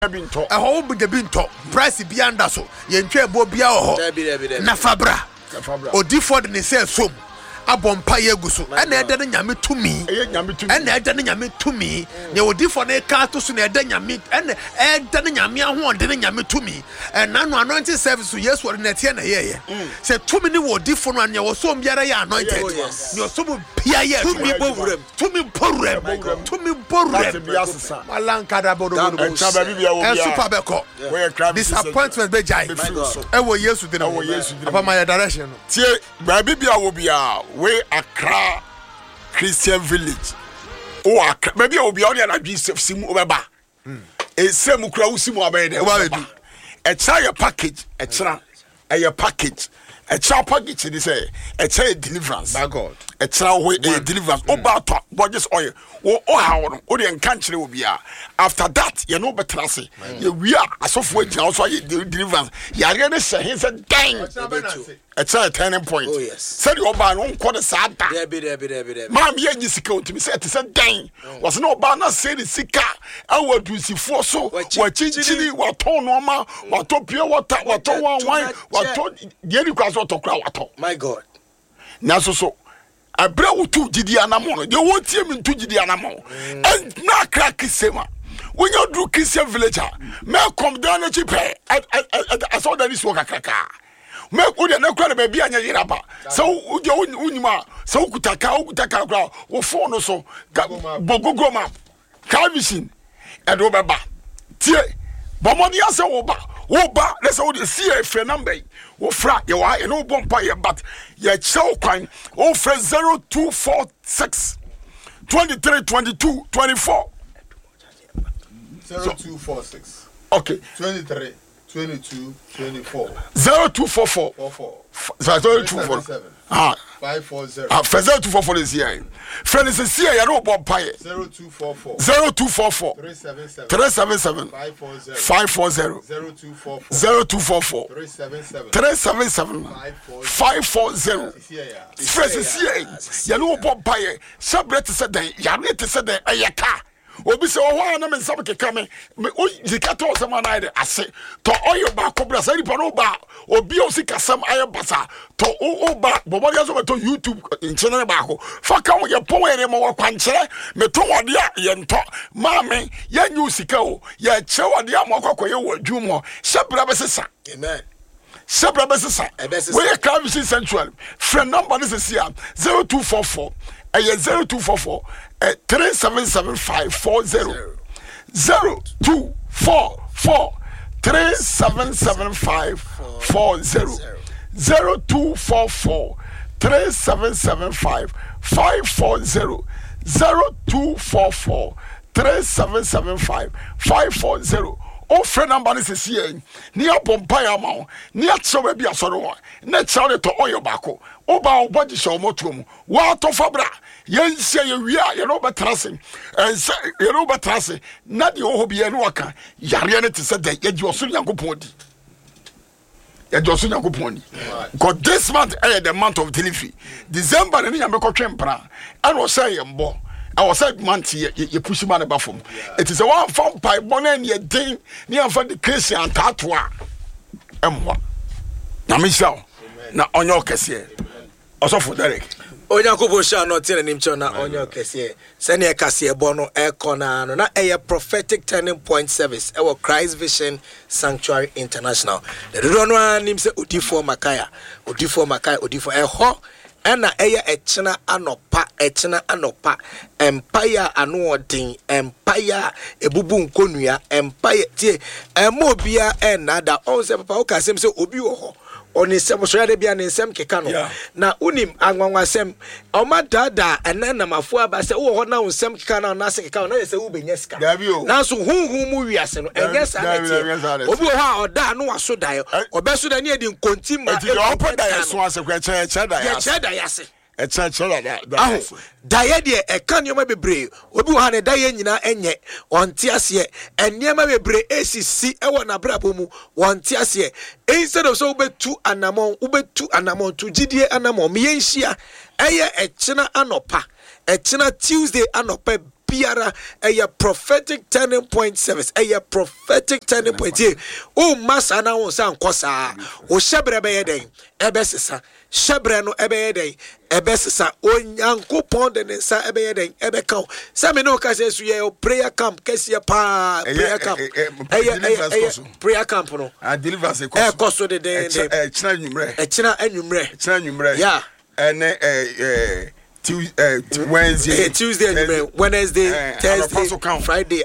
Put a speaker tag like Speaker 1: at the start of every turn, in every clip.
Speaker 1: binto e ho bu de binto price bi anda so ye ntwe ebo bia ho na fabra odifo de ne se som abompa yeguso ena ede ne nyame tumi ena ede ne nyame tumi ne odifo ne ka to so ne ede nyame ena ede ne nyame ahode ne nyame tumi ena no anointing service Yesu ordinate na ye se tumi ne odifo no anya wo so mbiara ya anointed ne so bia ye tumi borurem malanka da bodo super beko disappointment be jai e wo Yesu de no apa my direction
Speaker 2: tie ba bibia wo bia we Accra Christian Village o Accra maybe obi on na dwi simu obeba esem kura usimu abede obabedu e cha your package e chira your package e cha package ni say e cha deliverance
Speaker 1: by God
Speaker 2: e chira we deliverance oba to budget oil o ha no o de nka nkyere obi a after that you know better say you we are asofo agina also deliverance ya re ne say dang it's a turning point.
Speaker 3: Oh yes.
Speaker 2: Said you oba no nko de sa da.
Speaker 3: There.
Speaker 2: Mam ye nyi sika ontimi say it is dang. Was no oba na say the sika awadusifo so wa chinchini wa ton no ma wa to pure water wa to wine wa to ye ni kwaso to kra wa to.
Speaker 3: My God.
Speaker 2: Na so abra wutu gidi anamo no de wotie mi ntu gidi anamo. And na crack sema. When you do Christian villager, me come down the cheap. I saw that this work kraka. Me ode na kwara ba bia anya yiraba so uje unima so ukutaka kra wo phone so bogogo map calvision e do beba tie bomoni ase wo ba let's say wo see e number wo fra ye wa e no bompa ye but ye chew kwan wo fra 0246 23 22 24
Speaker 1: 0246
Speaker 2: okay
Speaker 1: 23 22 24
Speaker 2: 0244 0244
Speaker 1: 540
Speaker 2: 0244 is here. Friend is here, you know Bob Pie.
Speaker 1: 0244
Speaker 2: 377 540 0244 377 540 Friend is here, you know Bob Pie. Sabret said, Yanit said, Ayaka. Obi se o na me nsam keka me o zikato osema na ide ase to oyo ba kobra sa ripa no ba obi o sikasam aye basa to o ba bobo ya so to YouTube channel ba ko fa ka wo ye pon ere mo wa kwankere me to wode a ye nto ma me ya nyu sika o ye che wode a mo kwakoye wo adwum ho shebra be sesa
Speaker 3: amen
Speaker 2: shebra be sesa we ye Calvision Central friend number this is here 0244 0244 377-540 0244 377-540 0244 377-540 0244 377-540 O friend number is here. Near Bompire Mount, near Sobe Asoro, net sounded to oil bacco, Oba body show motum, Wato Fabra, Yen say we are, you know, but tracing, and say, you know, but tracing, not the Obi and Waka, Yarianet said that yet you're soon young pony. Yet you're soon young pony. Because this month, the month of delivery, December, and Yamako Chempra, and was saying, Bo. I was like month you push man above him. It is a one found by one and your day near for the Christian Tatua. Emwa. Na Michelle. Na onyo kese. Also for Derek.
Speaker 3: Onya kubo sha no tell him na onyo kese. Send e kase bono e kona no na e prophetic turning point service. E Christ Vision Sanctuary International. The don't want him say odifo makaya odifo e ho. Ena eya echina anopa empire anoodin empire ebubu nkonua empire tie emobia enada on se papa o kasem se obi wo ho oni se so de bia ne nsem keka no na unim anwanwasem o madada enana mafo aba se wo ho na nsem keka na se keka na se wo benya sika na so hunhun mu wiase no enye sa tie obi wo ha oda no waso dae obeso da ne edi nkontim ma
Speaker 2: e opo dae so ase kwa che da
Speaker 3: yase
Speaker 2: Echa
Speaker 3: daye de e kan yoma bebre obi wo ha ne daye nyina enye wonte ase enema bebre esisi e wona brabo mu wonte ase instead of so ubetu anamon to gidie anamon me yenhia eye echina anopa echina Tuesday anopa biara a prophetic turning point service a prophetic turning point here o masa na won san kosa o shebre be yeden ebesesa shebre no ebe yeden ebesesa onyankopon de nsa ebe yeden ebe kan se me no ka se su ye prayer camp kese pa prayer camp prayer camp no
Speaker 2: deliverance
Speaker 3: koso de
Speaker 2: china anwumre
Speaker 3: yeah
Speaker 2: and Wednesday,
Speaker 3: Tuesday, Wednesday, Thursday, Friday.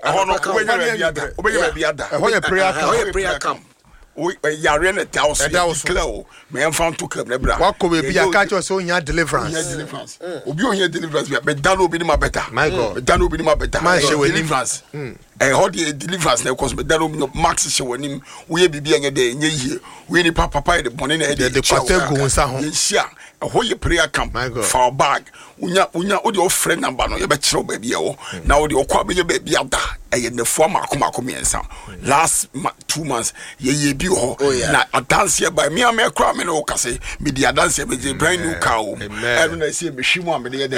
Speaker 3: Prayer camp.
Speaker 2: Yare na declare me enfant to come nebra
Speaker 1: wako be bia catch us so nya deliverance
Speaker 2: obi o nya deliverance be dan obi ni ma better
Speaker 1: my god
Speaker 2: dan obi ni ma better
Speaker 1: man she
Speaker 2: deliverance how the deliverance na cause me dan obi max she wanim we bibia nya de nya yie we ni papa de bone na de
Speaker 1: kwategu nsa ho
Speaker 2: yia ho ye prayer camp for bag unya odi o friend number no ye be kire ba bia wo na odi okwa be ba bia da eye ne fo makoma miensa last 2 months ye bi ho na dance by me am ekra me no kase me dia dance be brand new cow every na see me hwimu am de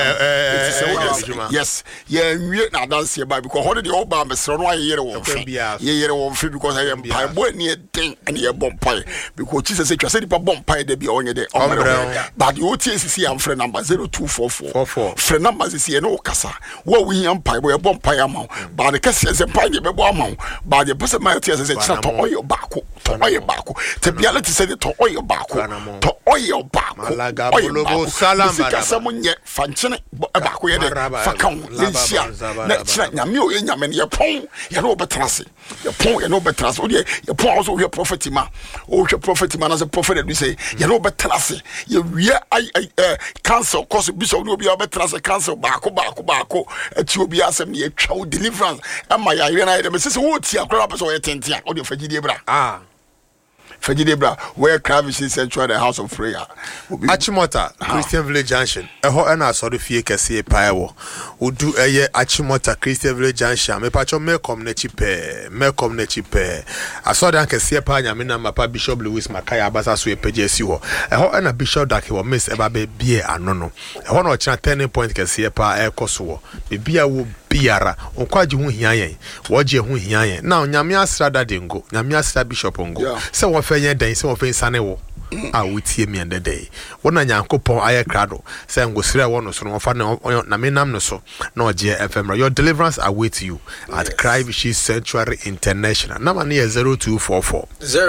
Speaker 2: yes ye nwie na dance by because how the oba me sro no ayere wo fe ye yere wo fe because I am pai boy ni den and ye bom pai because Jesus say twase dipa bom pai de bia onye de but you TCC am friend number 0244 friend number is here no kasa wo we am pai boy bom pai am but the kase say pai de be bo am but the person my TCC say china to oil baako to oil baako te bia let say to oil baako to oil baako
Speaker 1: oil salam
Speaker 2: kasa munye fanchene baako ye de fakan lensia na china nyame o nyame ne ye pon ye no betrase ye pon ye no betrase o ye pon also ye prophet ma o hwe prophet ma na say prophet do say ye no betrase ye wie cancel cause bishop no be betrase cancel baako ati obi asem ne ye twa deliverance ama ya ye na ye dem say wo ti akora person ye tentia o de fagide bra Fajide bra where Kravish Central the house of prayer.
Speaker 1: Achimota Christian Village Junction. Eho na so de fie kese paawo. Odu eye Achimota Christian Village Junction. Me pacho me come na chipe. Aso dan kese pa nyame na mapa Bishop Louis Makaya abasa so epeje si ho. Eho na Bishop Dake wo miss eba be bie anono. Eho na ochina turning point kese pa ekoso wo. Be bia wo biara onkwaje hu hia yen woje hu hia yen na nyame asra dadengo nyame asra Bishop ngo se wo fenye den se wo fen sane wo a wotie mi endede wona nyankopon aye krado se ngosire wo no so no fa na menam no so na oje FM your deliverance await you at Kravish Sanctuary International number near 0244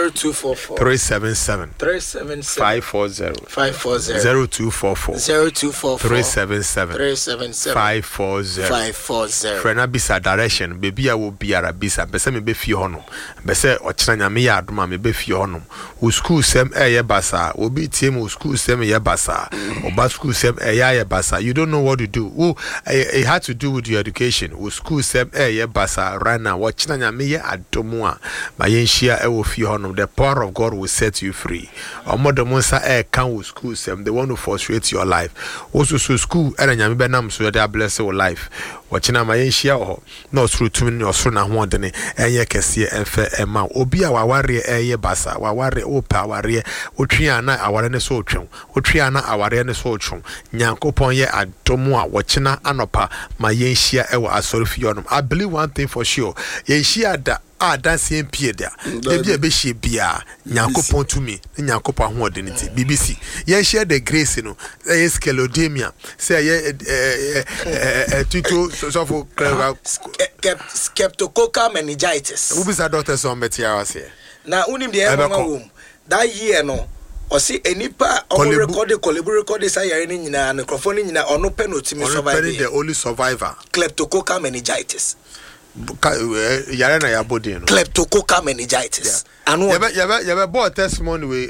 Speaker 1: 377 540 0244 377 540 Frena bisa direction baby a wo biara bisa bese me be fie ho no bese ochira nyame ya adoma me be fie ho no wo school sem basa obi team school sem ye basa oba school sem ye basa you don't know what to do it had to do with your education school sem ye basa right now watch na nyame ye adomu a ma ye nhia e wo fie honom the power of God will set you free omodomo nsa can school sem they want to frustrate your life also school na nyame be nam so they bless your life watch na ma ye nhia ho no through to me no so na ho de ne enye kese enfe ema obi a waware ye basa waware opa ware otwiana aware ne so otwen otwiana aware ne so otwen nyankopon ye adomu a wochina anopa ma yenhia ewo asorofionom I believe one thing for sure yenhia da dance MP there e be hie bia nyankopon to me nyankopon ho odeniti BBC yenhia the grace no sclerodermia say ye tuto so for
Speaker 3: Streptococcus meningitis
Speaker 1: who be that doctor so metia was here
Speaker 3: na unim de e that year no o see enipa o record say yare ni nyina microphone ni nyina ono penalty me survive
Speaker 1: the only survivor
Speaker 3: Streptococcus meningitis
Speaker 1: yare na ya body no
Speaker 3: Streptococcus meningitis anu
Speaker 1: you be bought testimony we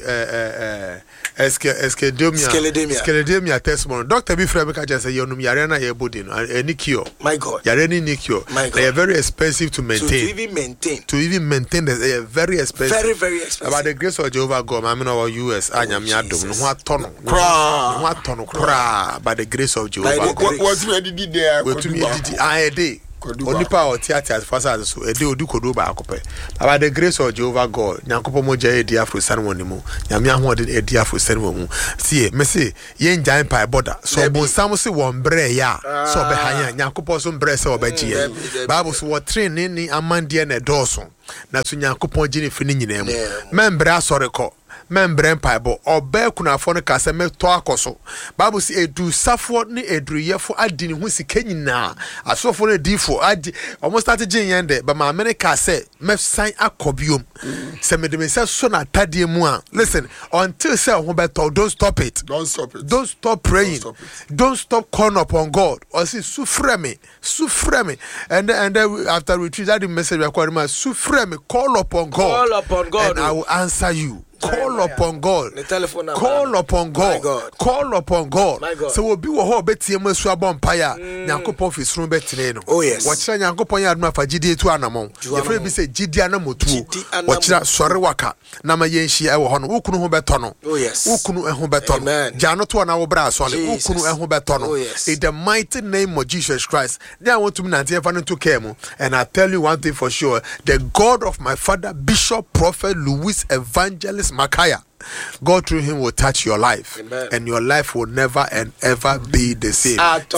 Speaker 1: Sclerodermia testimony doctor be free make just say you yare na ya body no any cure
Speaker 3: my god
Speaker 1: yare ni cure they are very expensive to maintain
Speaker 3: to even maintain
Speaker 1: they are very expensive
Speaker 3: very expensive
Speaker 1: about the grace of Jehovah God I mean our US anyam yadom no atono kra by the grace of Jehovah God
Speaker 2: what we did there
Speaker 1: we to me did I day onipa o theater fasa so e de odi kodo ba akope about the grace of Jehovah God nyankopo mo je edi afro san wonimu nyame ahode edi afro san womu see me say ye njan pai border so bon sam se won bre ya so be han nyankopo so bre se obagie bible so what train ni amande na doso na so nyankopo gine fini nyina mu membre asore ko membre mpaibo obe kunafo no kase me to akoso bible say edu safo ni edu yefo adini hu sika nyina asofo no difo adi almost start gin yende ba ma america say me san akobiom se me de me say so na tade mu a listen until say ho beto don't stop it don't stop praying don't stop calling upon God or say sufre me and then after retreat that the message we call me sufre me call upon God and I will answer you. Call upon God. Call upon God. Call upon God. So we'll be wo beti emu su abon paya. Nyankopon fi sunu betine no.
Speaker 3: Oh yes.
Speaker 1: Wachira nyankopon ya aduma fa gidi etu anamon. Yefre bi se gidi anamotu. Wachira sore waka na ma yenhia e wo ho no. Ukunu ho beto no.
Speaker 3: Oh yes.
Speaker 1: Ukunu ho beto no. Jano to na wo bra asole. Ukunu ho beto no. In the mighty name of Jesus Christ. Now I want to nantie fa no to kemu. And I tell you one thing for sure. The God of my father Bishop Prophet Louis Evangelist Makaya, God through him will touch your life. Amen. And your life will never and ever be the same.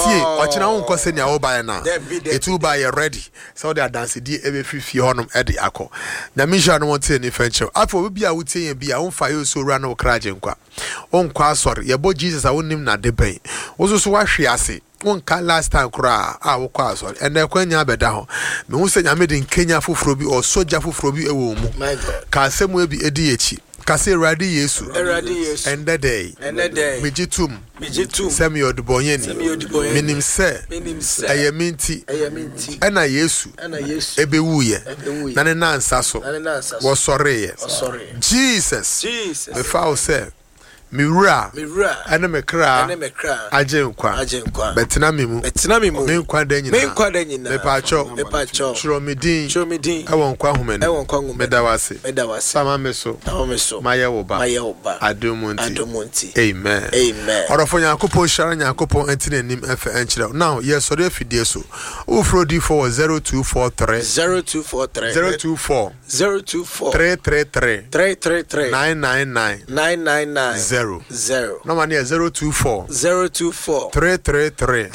Speaker 1: It will be ready. So they are dancing every 50 honum at the Ako. Namisha no want any venture. After we be out saying be our fire so run or crajenqua. On qua sorry, your boy Jesus, I won't name not the bay. Also, so what she say. One can last time cry, our castle, and then when you are down, me who said I made in Kenya for Frobi or Soja for Frobi a woman. My God, can some will be a DH. Kase radi Yesu and the day mijitum Samuel de Boyen minim se ayaminti ena Yesu ebewuye na ne nansa so wo sore Jesus me fa say Mira and me cra ajenkwa betina mimu me nkwa da nyina me pacho chiromidin ewon kwa humene medawase sama meso maye woba adumunti amen orofo nyakopo shara nyakopo entine nim efe enchira now yes sorry fidie so ufrodi for 0224 333 999 0 no money 024 333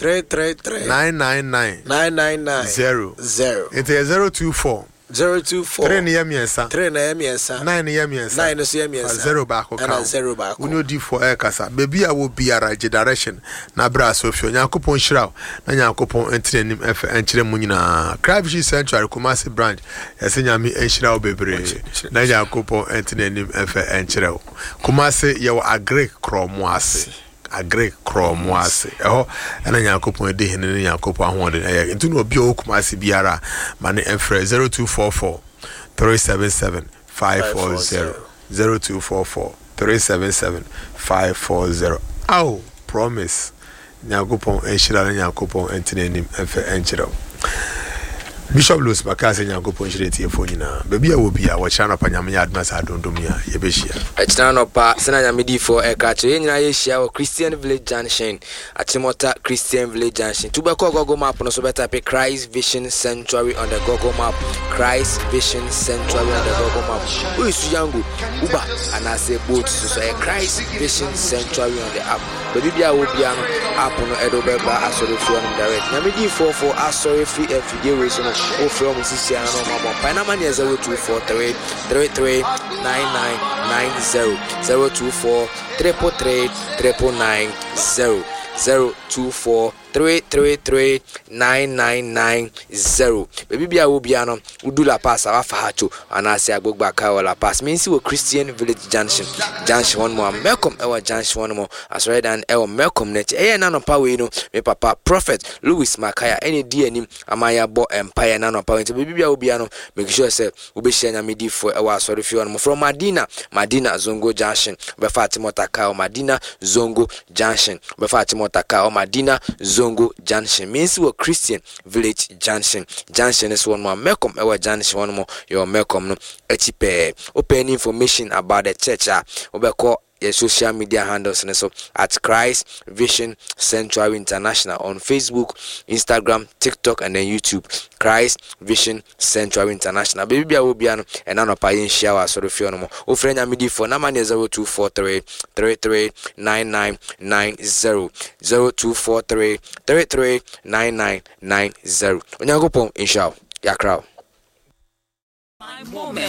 Speaker 1: 999 0 it is 024 3 yemiensa 9 yemiensa 0 back and 0 back we no d for ekasa baby I will be a direction na bra so fio nyankopon hiraw na nyankopon entrenim efe enkyere mu nyina Cravish Central Kumasi branch yesi nyame enhiraw bebre na nyankopon entrenim efe enkyere Kumasi ye wo agrek kromoase eho ana nyankopon de hene nyankopon ahode eye ntu no obi Kumasi biara ma ne enfre 0244 377 540 0244 377 540 Aw promise nyankopon enhira nyankopon entenenim efe enchiro Bishop Louis Makase nyankopon shireti efonyina baby a wo bia wo chana pa nyame ya admasa adondomia ye behia
Speaker 4: chana no pa sena nyame di for ekacho ye nyina ye hia wo Christian Village Junction Atimota Christian Village Junction to be call Google map no so better pe Christ Vision Sanctuary on the Google map Christ Vision Sanctuary on the Google map who is yangu uba and I say boat so Christ Vision Sanctuary on the app baby bia wo bia no app no edo beba asori fu on direct nyame di for asori free video we so o from Sisiana no mama Panamania 0243 33 9990 024 333 990 024 333 9990 baby bia wo bia no udula pass afa hacho anase agbogba ka wala pass means we Christian Village Junction one more welcome our junction one more as right and our welcome net na no pa we no me papa Prophet Louis Makaya any di anim amaya bo empire na no pa we baby bia wo bia no make sure say we be share nyame di for our sorry fi one from Madina Zongo Junction be Fatima Taka Madina Zongo Junction be Fatima Taka Madina Zongo Junction means we Christian Village Junction is one more welcome our junction one more your welcome no echipe open information about the church we call your social media handles and so at Christ Vision Sanctuary International on Facebook, Instagram, TikTok, and then YouTube. Christ Vision Sanctuary International. Baby, I will be an and an opinion shower sort of film. O friend, I'm midi for number 0243 339990 0243 339990. On your go, inshallah. Ya crowd.